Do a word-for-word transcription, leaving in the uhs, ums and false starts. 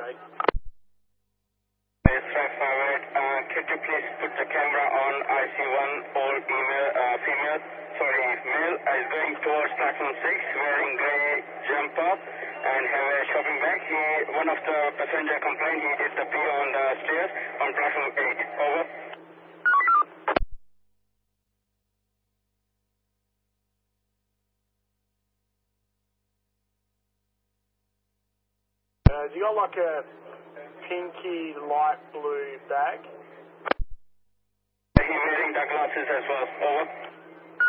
eight. Yes, five five eight. Uh, could you please put the camera on I C one, all email, uh, female, sorry, male, is going towards platform six, wearing grey jumper and have a shopping bag. He, one of the passenger complained he did the pee on the stairs on platform eight. Over. Uh, has he got like a pinky light blue bag? He's wearing the glasses as well. Over.